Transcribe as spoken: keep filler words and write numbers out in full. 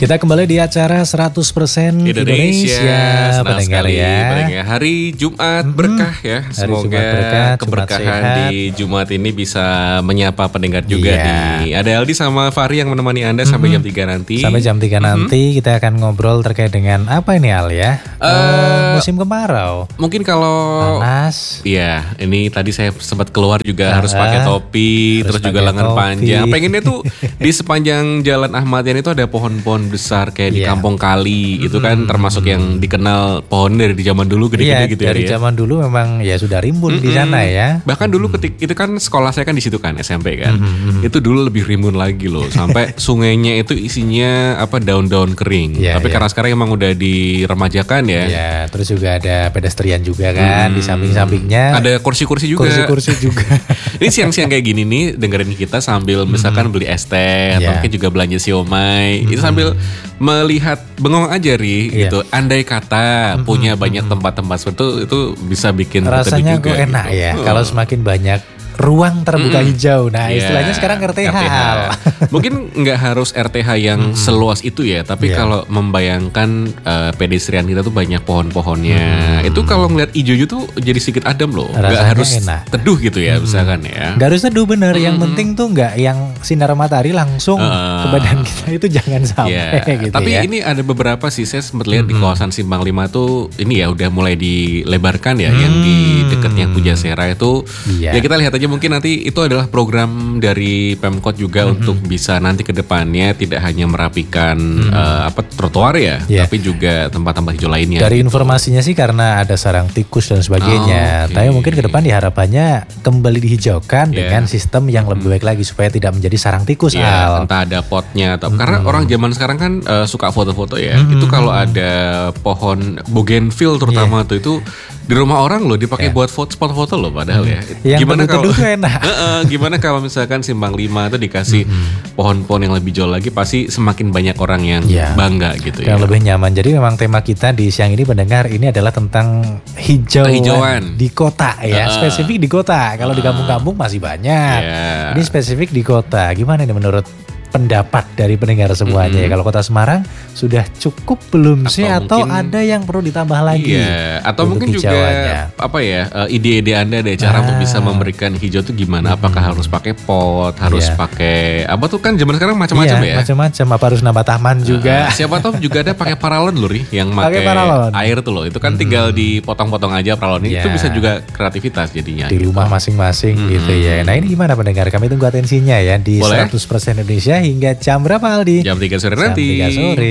Kita kembali di acara seratus persen Indonesia, Indonesia senang pendengar sekali ya. pendengar. Hari Jumat Mm-mm. berkah ya. Hari Semoga Jumat berkah, Jumat keberkahan sehat. di Jumat ini bisa menyapa pendengar juga Iya. nih. Ada Aldi sama Fahri yang menemani Anda sampai Mm-mm. jam tiga nanti. Sampai jam tiga nanti kita akan ngobrol terkait dengan apa ini Al ya? Eh, Oh, musim kemarau. Mungkin kalau Panas. Iya, ini tadi saya sempat keluar juga Ah, harus pakai topi, harus terus juga pakai lengan topi. panjang. Pengennya tuh di sepanjang Jalan Ahmad Yani itu ada pohon-pohon besar kayak di Iya. Kampung Kali. Itu kan termasuk yang dikenal pohon dari di zaman dulu Iya, gede-gede gitu dari ya. zaman dulu memang ya sudah rimbun di sana ya. Bahkan dulu ketik itu kan sekolah saya kan di situ kan S M P kan. Mhm. Itu dulu lebih rimbun lagi loh. Sampai sungainya itu isinya apa daun-daun kering. Iya, Tapi iya. karena sekarang emang udah diremajakan ya. Ya, terus juga ada pedestrian juga kan di samping-sampingnya. Ada kursi-kursi juga. kursi-kursi juga. Ini siang-siang kayak gini nih dengerin kita sambil misalkan beli es teh atau Iya. mungkin juga belanja siomay. Itu sambil melihat bengong aja Ri Iya. gitu. Andai kata punya banyak tempat-tempat seperti itu itu bisa bikin kita Rasanya juga kok enak gitu. ya Oh. kalau semakin banyak ruang terbuka hijau. Nah, Iya, istilahnya sekarang R T H. Mungkin nggak harus R T H yang seluas itu ya, tapi Iya. kalau membayangkan eh, pedestrian kita tuh banyak pohon-pohonnya, itu kalau ngeliat hijau tuh jadi sedikit adem loh, nggak Rasanya harus enak. teduh gitu ya, misalkan ya. Gak harus teduh bener, yang penting tuh nggak yang sinar matahari langsung Uh, ke badan kita itu jangan sampai Iya, gitu tapi ya. ini ada beberapa sih saya sempat lihat di kawasan Simpang lima tuh ini ya udah mulai dilebarkan ya yang di dekatnya Pujasera itu. Iya. Ya kita lihat aja mungkin nanti itu adalah program dari Pemkot juga untuk bisa nanti ke depannya tidak hanya merapikan eh, apa trotoar ya, Iya. tapi juga tempat-tempat hijau lainnya. Dari informasinya sih karena ada sarang tikus dan sebagainya. Oh, oke. Tapi mungkin ke depan diharapannya kembali dihijaukan Iya. dengan sistem yang lebih baik lagi supaya tidak menjadi sarang tikus. Ya, Al. entah ada potnya atau karena orang zaman sekarang kan eh, suka foto-foto ya. Itu kalau ada pohon bougainville terutama tuh itu di rumah orang loh dipakai buat foto spot foto loh padahal ya. Yang Gimana kalau teduh-teduh tuh enak. Heeh, gimana kalau misalkan Simpang lima itu dikasih pohon-pohon yang lebih jauh lagi pasti semakin banyak orang yang Iya. bangga gitu ya. Yang lebih nyaman. Jadi memang tema kita di siang ini pendengar ini adalah tentang hijau Hijauan. di kota ya, Uh, spesifik di kota. Kalau di kampung-kampung masih banyak. Iya. Ini spesifik di kota. Gimana nih menurut pendapat dari pendengar semuanya ya? Kalau Kota Semarang sudah cukup belum Atau sih atau mungkin- ada yang perlu ditambah lagi? Iya, atau untuk mungkin juga hijauannya? apa ya eh, ide-ide Anda deh cara untuk Ah. bisa memberikan hijau tuh gimana? Apakah harus pakai pot, harus Iya. pakai apa tuh kan zaman sekarang macam-macam Iya, ya. macam-macam. Apa harus nambah taman juga? Uh, siapa tahu juga ada pakai paralon loh Ri, yang Pakai pakai paralon. air tuh loh. Itu kan tinggal dipotong-potong aja paralon ini. Iya. Itu bisa juga kreativitas jadinya. Di rumah masing-masing gitu ya. Nah ini gimana pendengar? Kami tunggu atensinya ya di Boleh. seratus persen Indonesia hingga jam berapa Aldi? Jam tiga sore Jam nanti. tiga sore.